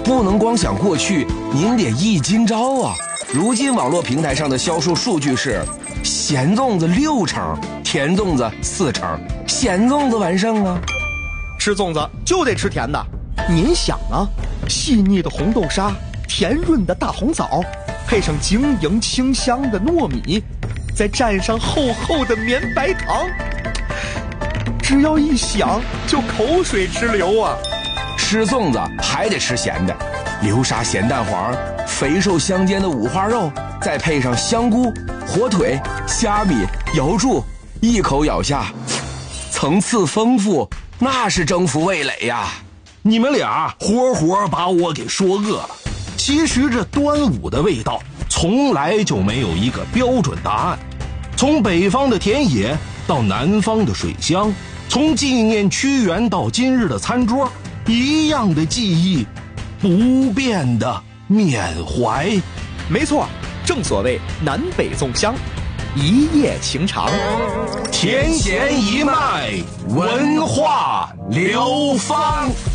不能光想过去，您得忆今朝啊。如今网络平台上的销售数据是咸粽子6成，甜粽子4成，咸粽子完胜啊。 吃粽子就得吃甜的，您想啊，细腻的红豆沙，甜润的大红枣，配上晶莹清香的糯米，再蘸上厚厚的绵白糖，只要一想就口水直流啊。 吃粽子还得吃咸的，流沙咸蛋黄，肥瘦相间的五花肉，再配上香菇、火腿、虾米、瑶柱，一口咬下，层次丰富，那是征服味蕾呀。 你们俩活活把我给说饿了。其实这端午的味道从来就没有一个标准答案，从北方的田野到南方的水乡，从纪念屈原到今日的餐桌，一样的记忆，不变的缅怀。 没错，正所谓南北粽香，一夜情长， 甜咸一脉，文化流芳。